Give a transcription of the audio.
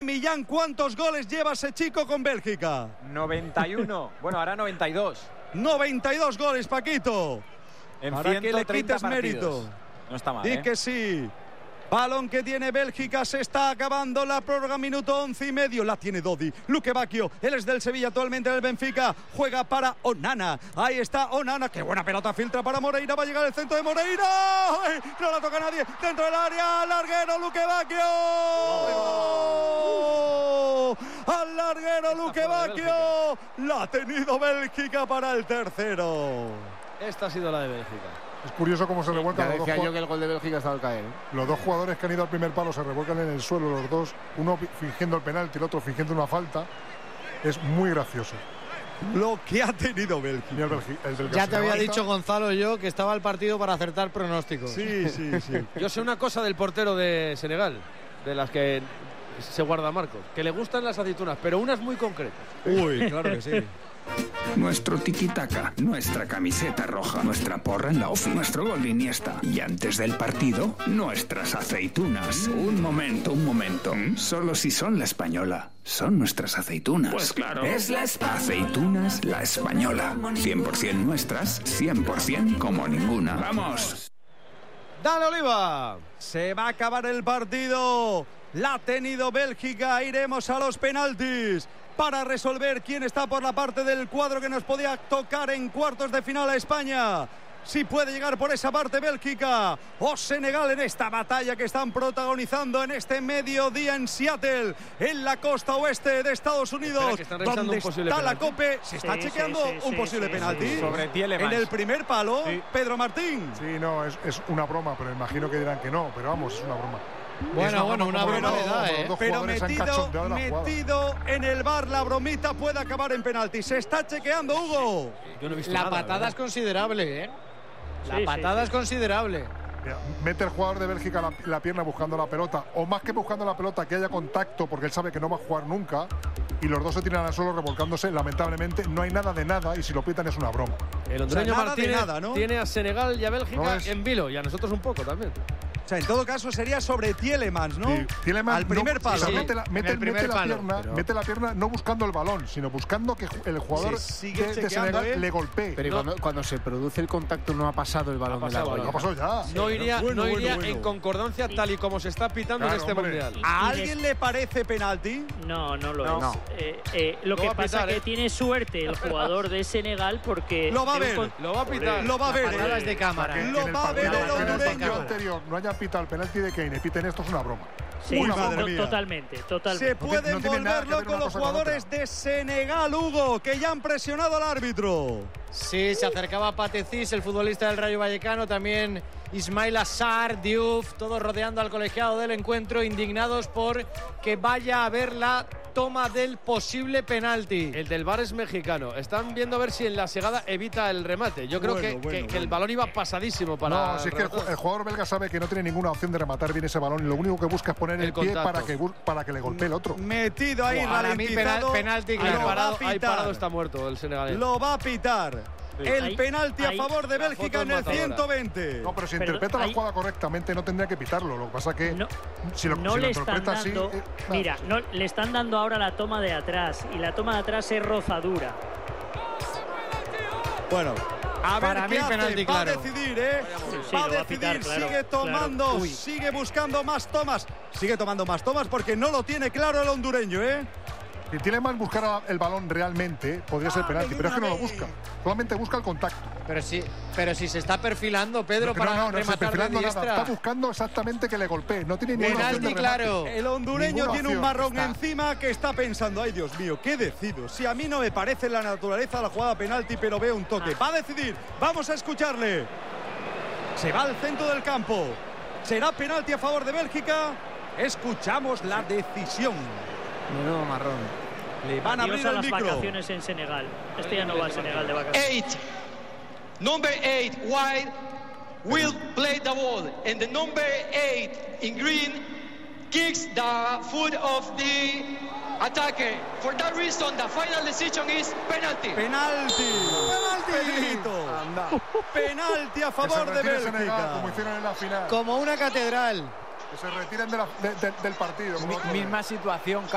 Millán, ¿cuántos goles lleva ese chico con Bélgica? 91. Bueno, ahora 92. 92 goles, Paquito. Para que le quites mérito. No está mal, Di que sí. Balón que tiene Bélgica, se está acabando la prórroga, minuto 11 y medio. La tiene Dodi, Luque Bacchio, él es del Sevilla, actualmente del Benfica. Juega para Onana, ahí está Onana. Qué buena pelota, filtra para Moreira, va a llegar el centro de Moreira. ¡Ay! No la toca nadie, dentro del área, larguero Luque Bacchio. Al larguero Luque Bacchio. La ha tenido Bélgica para el tercero. Esta ha sido la de Bélgica. Es curioso cómo se revuelcan los dos. Decía yo que el gol de Bélgica estaba al caer. Los dos jugadores que han ido al primer palo se revuelcan en el suelo, los dos, uno fingiendo el penalti, el otro fingiendo una falta. Es muy gracioso. Lo que ha tenido Bélgica. Ya te había dicho Gonzalo yo que estaba el partido para acertar pronósticos. Sí, sí, sí. Yo sé una cosa del portero de Senegal, de las que se guarda Marcos, que le gustan las aceitunas, pero unas muy concretas. Uy, claro que sí. Nuestro tiki-taka, nuestra camiseta roja, nuestra porra en la ofi, nuestro gol de Iniesta. Y antes del partido, nuestras aceitunas. Un momento. Solo si son la española. Son nuestras aceitunas. Pues claro. Es la aceitunas la española. 100% nuestras, 100% como ninguna. ¡Vamos! ¡Dale, Oliva! Se va a acabar el partido. La ha tenido Bélgica. Iremos a los penaltis para resolver quién está por la parte del cuadro que nos podía tocar en cuartos de final a España. Si puede llegar por esa parte Bélgica o Senegal en esta batalla que están protagonizando en este mediodía en Seattle, en la costa oeste de Estados Unidos, donde está la COPE. Se está chequeando un posible penalti sobre Tielemans. En el primer palo, Pedro Martín. Sí, no, es una broma, pero imagino que dirán que no, pero vamos, es una broma. Una broma le da, pero metido en el bar, la bromita puede acabar en penalti. Se está chequeando, Hugo. Yo no he visto nada, patada es considerable, La patada es considerable. Mete el jugador de Bélgica la pierna buscando la pelota, o más que buscando la pelota, que haya contacto, porque él sabe que no va a jugar nunca, y los dos se tiran al suelo revolcándose. Lamentablemente no hay nada de nada, y si lo pitan es una broma. El hondureño Martínez tiene a Senegal y a Bélgica en vilo, y a nosotros un poco también. O sea, en todo caso sería sobre Tielemans, ¿no? Sí, Tielemans al primer palo. Mete la pierna no buscando el balón, sino buscando que el jugador de Senegal le golpee. Pero cuando se produce el contacto no ha pasado el balón de la bola. No ha pasado ya. No iría en concordancia tal y como se está pitando en este mundial. ¿A alguien le parece penalti? No, no lo es. Lo que pasa es que tiene suerte el jugador de Senegal porque… Lo va a ver. Lo va a pitar. Lo va a ver. Patadas de cámara. Lo va a ver el hondureño. Anterior no haya pitado el penalti de Kane, piten esto, es una broma. Sí, totalmente. Se pueden volver locos los jugadores de Senegal, Hugo, que ya han presionado al árbitro. Sí, se acercaba Patecis, el futbolista del Rayo Vallecano, también Ismaïla Sarr, Diouf, todos rodeando al colegiado del encuentro, indignados por que vaya a haber la toma del posible penalti. El del VAR es mexicano. Están viendo a ver si en la segada evita el remate. Yo creo que el balón iba pasadísimo para… No, si es que el jugador belga sabe que no tiene ninguna opción de rematar bien ese balón y lo único que busca es poner el pie para que le golpee el otro. Metido ahí, ralentizado. Penalti, claro. Ahí parado está muerto el senegalés. Lo va a pitar. El penalti a favor de Bélgica en el 120. No, pero si interpreta la jugada correctamente no tendría que pitarlo. Lo que pasa es que si lo interpreta así… Mira, le están dando ahora la toma de atrás y la toma de atrás es rozadura. Bueno, a ver para mí penalti, va a decidir, va a decidir, sigue tomando, sigue buscando más tomas. Sigue tomando más tomas porque no lo tiene claro el hondureño, Si Tielemans buscara el balón realmente, podría ser penalti, pero es que no lo busca. Solamente busca el contacto. Pero si se está perfilando, Pedro, para rematar de diestra. Nada. Está buscando exactamente que le golpee. No tiene ninguna opción de remate. Claro. El hondureño tiene un marrón encima que está pensando, ay Dios mío, ¿qué decido? Si a mí no me parece la naturaleza la jugada penalti, pero veo un toque. Va a decidir. Vamos a escucharle. Se va al centro del campo. ¿Será penalti a favor de Bélgica? Escuchamos la decisión. Menudo marrón. Le van a abrir el las micro. Vacaciones en Senegal. Este ya no va a Senegal de vacaciones. Number 8 wide will play the ball, and the number 8 in green kicks the foot of the attacker. For that reason, the final decision is penalty. Penalti. Penalti a favor de Bélgica. Senegal, como hicieron en la final. Como una catedral. Que se retiren del partido. Misma situación.